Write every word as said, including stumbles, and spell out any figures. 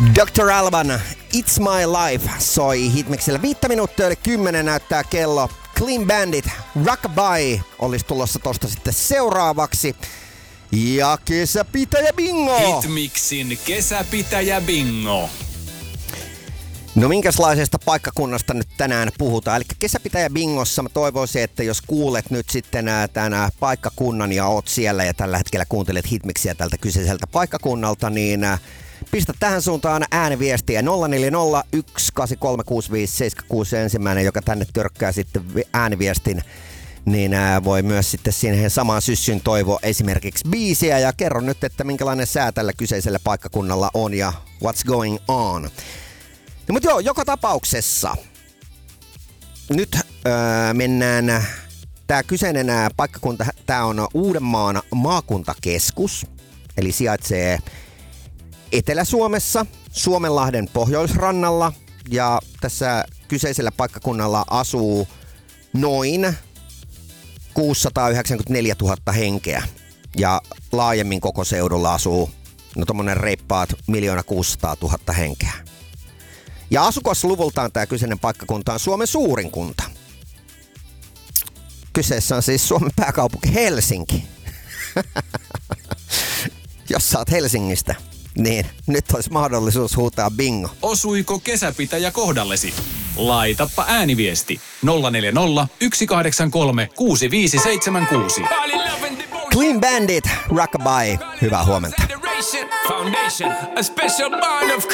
doktor Alban, It's My Life soi Hitmixillä. Viittä minuuttia yli kymmenen näyttää kello. Clean Bandit, Rockabye olisi tulossa tosta sitten seuraavaksi. Ja kesäpitäjä bingo! Hitmixin kesäpitäjä bingo. No minkälaisesta paikkakunnasta nyt tänään puhutaan? Eli kesäpitäjä bingossa mä toivoisin, että jos kuulet nyt sitten tämän paikkakunnan ja oot siellä ja tällä hetkellä kuuntelet Hitmixiä tältä kyseiseltä paikkakunnalta, niin pistä tähän suuntaan ääniviestiä nolla neljä nolla yksi kahdeksan kolme kuusi viisi seitsemän kuusi ensimmäinen, joka tänne törkkää sitten ääniviestin, niin voi myös sitten siihen samaan syssyn toivoa esimerkiksi biisiä ja kerro nyt, että minkälainen sää tällä kyseisellä paikkakunnalla on ja what's going on. No, mutta joo, joka tapauksessa nyt öö, mennään, tää kyseinen paikkakunta, tää on Uudenmaan maakuntakeskus, eli sijaitsee Etelä-Suomessa, Suomenlahden pohjoisrannalla, ja tässä kyseisellä paikkakunnalla asuu noin kuusisataayhdeksänkymmentäneljätuhatta henkeä, ja laajemmin koko seudulla asuu no tommonen reippaat miljoona kuusisataatuhatta henkeä. Ja asukasluvultaan tämä kyseinen paikkakunta on Suomen suurin kunta. Kyseessä on siis Suomen pääkaupunki Helsinki. Jos sä oot Helsingistä, niin nyt olisi mahdollisuus huutaa bingo. Osuiko kesäpitäjä kohdallesi? Laitappa ääniviesti nolla neljä nolla yksi kahdeksan kolme kuusi viisi seitsemän kuusi. Clean Bandit, Rockabye, hyvää huomenta. Foundation, a special bond of